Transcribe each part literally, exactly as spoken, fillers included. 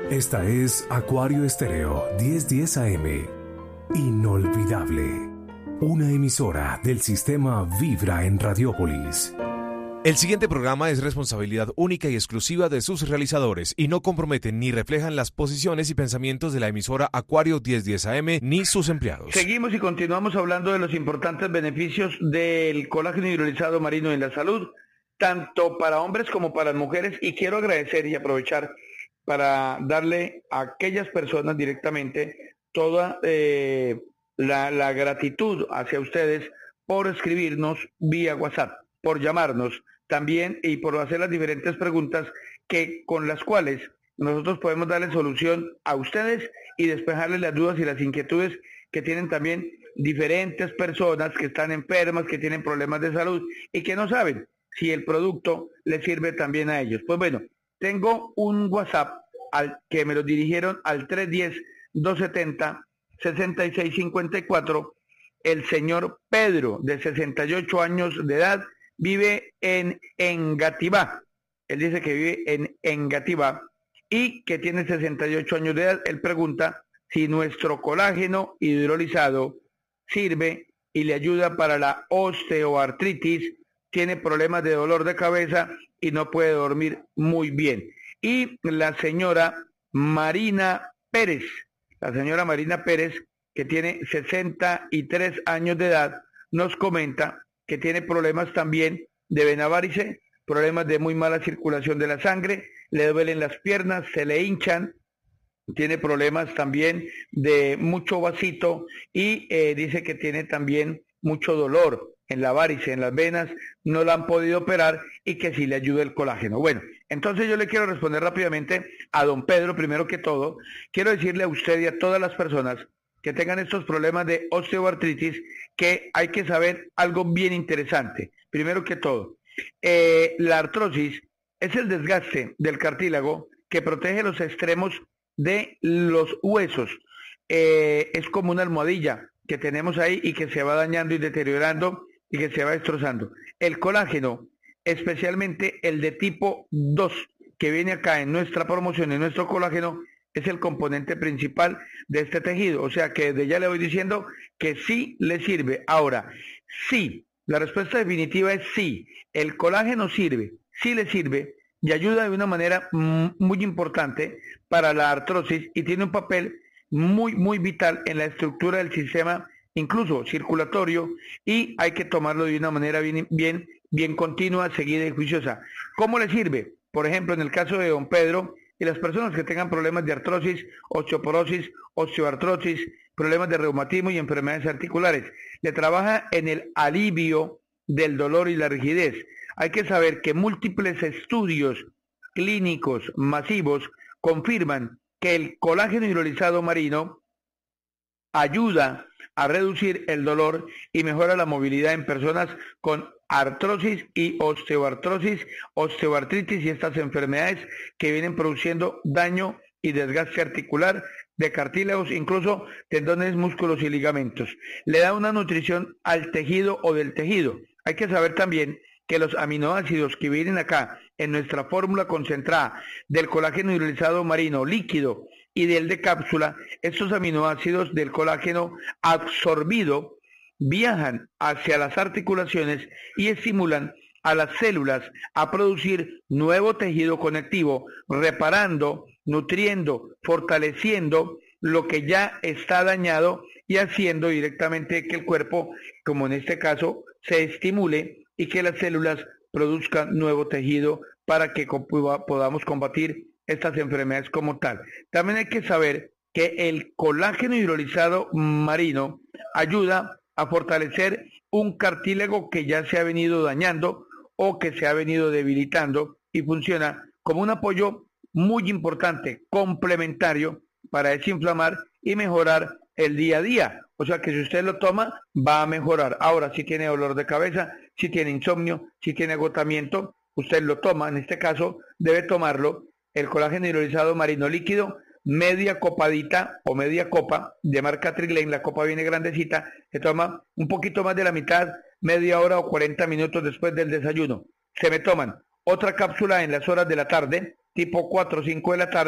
Esta es Acuario Estéreo diez diez A M. Inolvidable. Una emisora del sistema Vibra en Radiópolis. El siguiente programa es responsabilidad única y exclusiva de sus realizadores y no comprometen ni reflejan las posiciones y pensamientos de la emisora Acuario diez diez A M ni sus empleados. Seguimos y continuamos hablando de los importantes beneficios del colágeno hidrolizado marino en la salud, tanto para hombres como para mujeres, y quiero agradecer y aprovechar para darle a aquellas personas directamente toda eh, la, la gratitud hacia ustedes por escribirnos vía WhatsApp, por llamarnos también y por hacer las diferentes preguntas que con las cuales nosotros podemos darle solución a ustedes y despejarles las dudas y las inquietudes que tienen también diferentes personas que están enfermas, que tienen problemas de salud y que no saben si el producto les sirve también a ellos. Pues bueno, tengo un WhatsApp al que me lo dirigieron al tres uno cero, dos siete cero, seis seis cinco cuatro. El señor Pedro, de sesenta y ocho años de edad, vive en Engativá. Él dice que vive en Engativá y que tiene sesenta y ocho años de edad. Él pregunta si nuestro colágeno hidrolizado sirve y le ayuda para la osteoartritis. Tiene problemas de dolor de cabeza y no puede dormir muy bien. Y la señora Marina Pérez, la señora Marina Pérez, que tiene sesenta y tres años de edad, nos comenta que tiene problemas también de vena varice, problemas de muy mala circulación de la sangre, le duelen las piernas, se le hinchan, tiene problemas también de mucho vasito y eh, dice que tiene también mucho dolor en la varice, en las venas, no la han podido operar y que sí le ayuda el colágeno. Bueno, entonces yo le quiero responder rápidamente a don Pedro. Primero que todo, quiero decirle a usted y a todas las personas que tengan estos problemas de osteoartritis que hay que saber algo bien interesante. Primero que todo, eh, la artrosis es el desgaste del cartílago que protege los extremos de los huesos. Eh, es como una almohadilla que tenemos ahí y que se va dañando y deteriorando y que se va destrozando. El colágeno, especialmente el de tipo dos, que viene acá en nuestra promoción, en nuestro colágeno, es el componente principal de este tejido. O sea que desde ya le voy diciendo que sí le sirve. Ahora, sí, la respuesta definitiva es sí. El colágeno sirve, sí le sirve y ayuda de una manera muy importante para la artrosis y tiene un papel muy, muy vital en la estructura del sistema, incluso circulatorio, y hay que tomarlo de una manera bien, bien, bien continua, seguida y juiciosa. ¿Cómo le sirve? Por ejemplo, en el caso de don Pedro y las personas que tengan problemas de artrosis, osteoporosis, osteoartrosis, problemas de reumatismo y enfermedades articulares, le trabaja en el alivio del dolor y la rigidez. Hay que saber que múltiples estudios clínicos masivos confirman que el colágeno hidrolizado marino ayuda a reducir el dolor y mejora la movilidad en personas con artrosis y osteoartrosis, osteoartritis y estas enfermedades que vienen produciendo daño y desgaste articular de cartílagos, incluso tendones, músculos y ligamentos. Le da una nutrición al tejido o del tejido. Hay que saber también que los aminoácidos que vienen acá en nuestra fórmula concentrada del colágeno hidrolizado marino líquido y del de cápsula, estos aminoácidos del colágeno absorbido viajan hacia las articulaciones y estimulan a las células a producir nuevo tejido conectivo, reparando, nutriendo, fortaleciendo lo que ya está dañado y haciendo directamente que el cuerpo, como en este caso, se estimule y que las células produzcan nuevo tejido para que podamos combatir estas enfermedades como tal. También hay que saber que el colágeno hidrolizado marino ayuda a fortalecer un cartílago que ya se ha venido dañando o que se ha venido debilitando y funciona como un apoyo muy importante, complementario para desinflamar y mejorar el día a día. O sea que si usted lo toma, va a mejorar. Ahora, si tiene dolor de cabeza, si tiene insomnio, si tiene agotamiento, usted lo toma. En este caso, debe tomarlo el colágeno hidrolizado marino líquido, media copadita o media copa de marca Trilane. La copa viene grandecita, se toma un poquito más de la mitad, media hora o cuarenta minutos después del desayuno. Se me toman otra cápsula en las horas de la tarde, tipo cuatro o cinco de la tarde,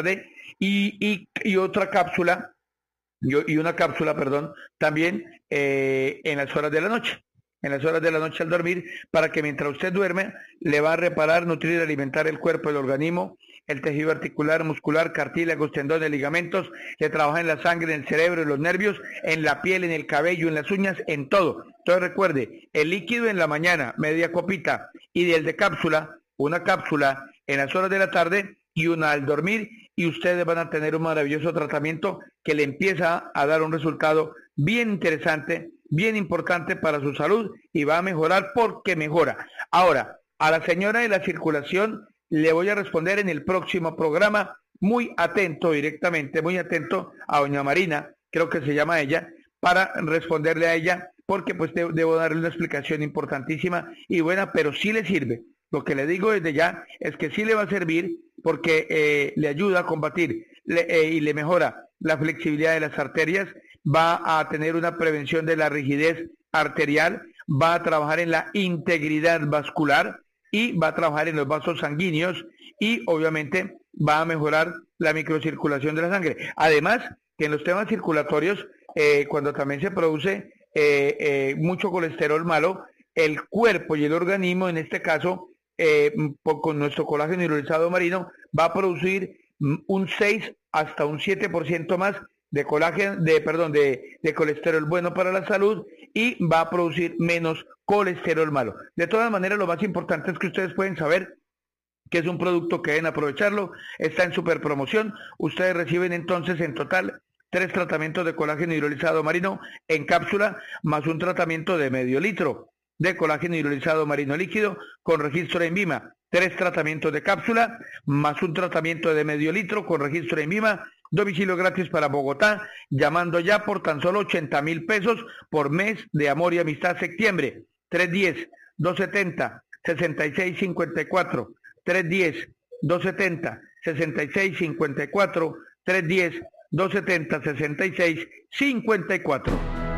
y, y, y otra cápsula, y, y una cápsula, perdón, también eh, en las horas de la noche. en las horas de la noche al dormir, para que mientras usted duerme, le va a reparar, nutrir, alimentar el cuerpo, el organismo, el tejido articular, muscular, cartílagos, tendones, ligamentos, le trabaja en la sangre, en el cerebro, en los nervios, en la piel, en el cabello, en las uñas, en todo. Entonces recuerde, el líquido en la mañana, media copita, y el de cápsula, una cápsula en las horas de la tarde y una al dormir, y ustedes van a tener un maravilloso tratamiento que le empieza a dar un resultado bien interesante, bien importante para su salud, y va a mejorar porque mejora. Ahora, a la señora de la circulación le voy a responder en el próximo programa, muy atento directamente, muy atento a doña Marina, creo que se llama ella, para responderle a ella, porque pues de, debo darle una explicación importantísima y buena, pero sí le sirve. Lo que le digo desde ya es que sí le va a servir, porque eh, le ayuda a combatir le, eh, y le mejora la flexibilidad de las arterias, va a tener una prevención de la rigidez arterial, va a trabajar en la integridad vascular y va a trabajar en los vasos sanguíneos, y obviamente va a mejorar la microcirculación de la sangre. Además, que en los temas circulatorios, eh, cuando también se produce eh, eh, mucho colesterol malo, el cuerpo y el organismo, en este caso, eh, con nuestro colágeno hidrolizado marino, va a producir un seis hasta un siete por ciento más de colágeno, de perdón, de, de colesterol bueno para la salud, y va a producir menos colesterol malo. De todas maneras, lo más importante es que ustedes pueden saber que es un producto que deben aprovecharlo, está en super promoción. Ustedes reciben entonces en total tres tratamientos de colágeno hidrolizado marino en cápsula, más un tratamiento de medio litro de colágeno hidrolizado marino líquido con registro en INVIMA. Tres tratamientos de cápsula, más un tratamiento de medio litro con registro en INVIMA. Domicilio gratis para Bogotá, llamando ya por tan solo ochenta mil pesos por mes de amor y amistad septiembre. tres uno cero, dos siete cero, seis seis cinco cuatro. tres uno cero, dos siete cero, seis seis cinco cuatro. tres uno cero, dos siete cero, seis seis cinco cuatro.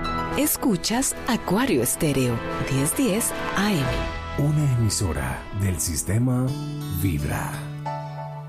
Escuchas Acuario Estéreo, diez diez A M. Una emisora del sistema Vibra.